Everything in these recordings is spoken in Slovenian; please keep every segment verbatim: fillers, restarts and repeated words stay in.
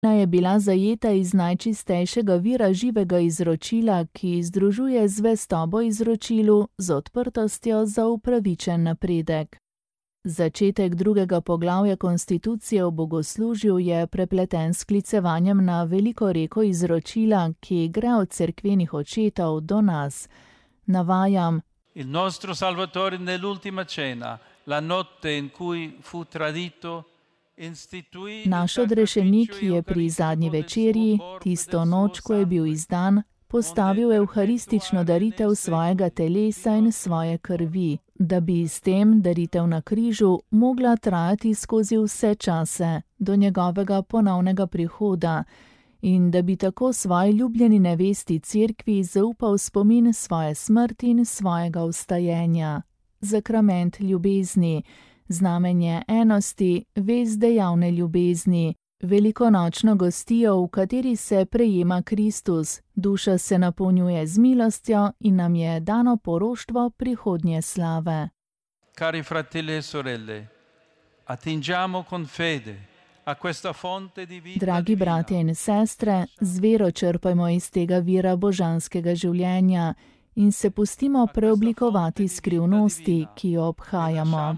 je bila zajeta iz najčistejšega vira živega izročila, ki združuje zvestobo izročilu z odprtostjo za upravičen napredek. Začetek drugega poglavja konstitucije v bogoslužju je prepleten s sklicevanjem na veliko reko izročila, ki gre od cerkvenih očetov do nas. Navajam: Il nostro Salvatore nell'ultima cena, la notte in cui fu tradito, Naš odrešenik je pri zadnji večerji, tisto noč, ko je bil izdan, postavil evharistično daritev svojega telesa in svoje krvi, da bi s tem daritev na križu mogla trajati skozi vse čase, do njegovega ponovnega prihoda, in da bi tako svoji ljubljeni nevesti Cerkvi zaupal spomin svoje smrti in svojega vstajenja. Sakrament ljubezni, znamenje enosti, vest dejavne ljubezni, velikonočno gostijo, v kateri se prejema Kristus, duša se napolnjuje z milostjo in nam je dano poroštvo prihodnje slave. Cari fratelli e sorelle, attingiamo con fede a questa fonte di vita. Dragi bratje in sestre, z vero črpajmo iz tega vira božanskega življenja in se pustimo preoblikovati skrivnosti, ki jo obhajamo.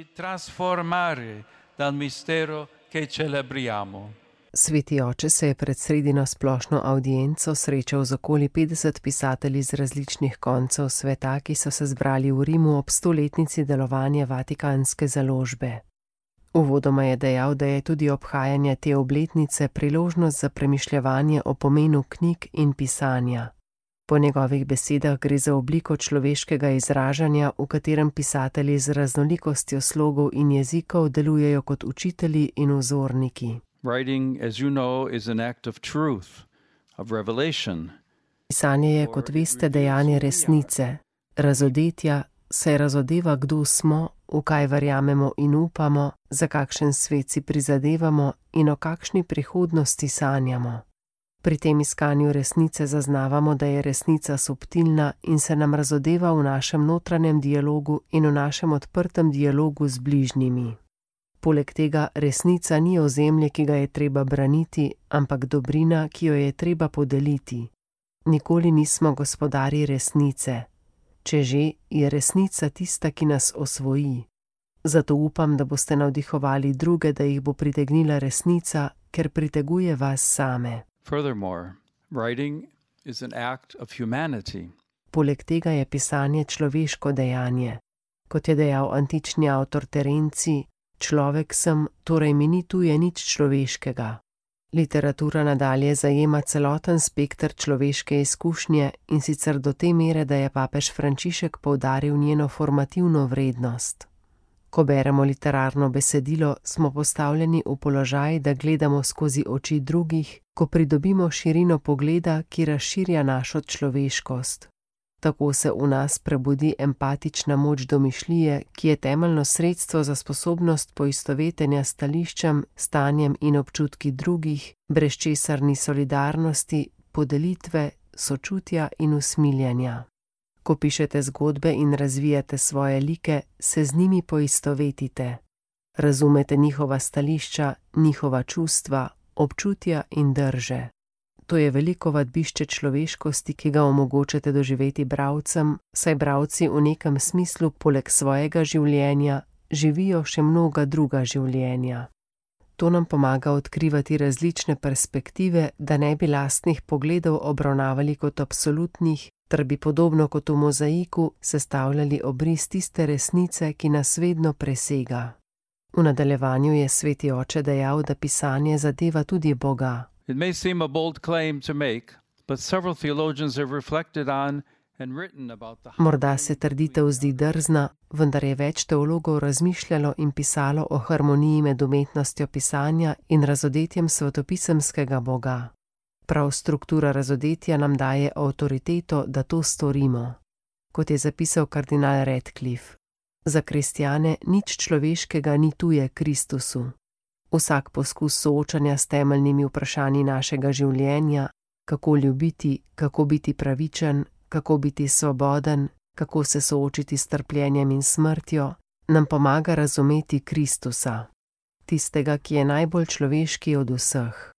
Sveti oče se je pred sredino splošno avdienco srečal z okoli petdeset pisatelji z različnih koncev sveta, ki so se zbrali v Rimu ob stoletnici delovanja Vatikanske založbe. Uvodoma je dejal, da je tudi obhajanje te obletnice priložnost za premišljevanje o pomenu knjig in pisanja. Po njegovih besedah gre za obliko človeškega izražanja, v katerem pisatelji z raznolikostjo slogov in jezikov delujejo kot učitelji in vzorniki. Writing, as you know, is an act of truth, of revelation. Pisanje je, kot veste, dejanje resnice, razodetja, saj razodeva, kdo smo, v kaj verjamemo in upamo, za kakšen svet si prizadevamo in o kakšni prihodnosti sanjamo. Pri tem iskanju resnice zaznavamo, da je resnica subtilna in se nam razodeva v našem notranjem dialogu in v našem odprtem dialogu z bližnjimi. Poleg tega resnica ni ozemlje, ki ga je treba braniti, ampak dobrina, ki jo je treba podeliti. Nikoli nismo gospodarji resnice. Če že, je resnica tista, ki nas osvoji. Zato upam, da boste navdihovali druge, da jih bo pritegnila resnica, ker priteguje vas same. Furthermore, writing is an act of humanity. Poleg tega je pisanje človeško dejanje. Kot je dejal antični avtor Terenci, človek sem, torej mi ni tuje nič človeškega. Literatura nadalje zajema celoten spekter človeške izkušnje in sicer do te mere, da je papež Frančišek poudaril njeno formativno vrednost. Ko beremo literarno besedilo, smo postavljeni v položaj, da gledamo skozi oči drugih, ko pridobimo širino pogleda, ki razširja našo človeškost. Tako se v nas prebudi empatična moč domišljije, ki je temeljno sredstvo za sposobnost poistovetenja s stališčem, stanjem in občutki drugih, brez česar ni solidarnosti, podelitve, sočutja in usmiljanja. Ko pišete zgodbe in razvijate svoje like, se z njimi poistovetite. Razumete njihova stališča, njihova čustva, občutja in drže. To je veliko vadbišče človeškosti, ki ga omogočate doživeti bralcem, saj bralci v nekem smislu poleg svojega življenja živijo še mnoga druga življenja. To nam pomaga odkrivati različne perspektive, da ne bi lastnih pogledov obravnavali kot absolutnih, ter bi podobno kot v mozaiku sestavljali obris tiste resnice, ki nas vedno presega. V nadaljevanju je sveti oče dejal, da pisanje zadeva tudi Boga. It may seem a bold claim to make, but several theologians have reflected on and written about the... Morda se trditev zdi drzna, vendar je več teologov razmišljalo in pisalo o harmoniji med umetnostjo pisanja in razodetjem svetopisemskega Boga. Prav struktura razodetja nam daje avtoriteto, da to storimo. Kot je zapisal kardinal Radcliffe, za kristjane nič človeškega ni tuje Kristusu. Vsak poskus soočanja s temeljnimi vprašanji našega življenja, kako ljubiti, kako biti pravičen, kako biti svoboden, kako se soočiti s trpljenjem in smrtjo, nam pomaga razumeti Kristusa, tistega, ki je najbolj človeški od vseh.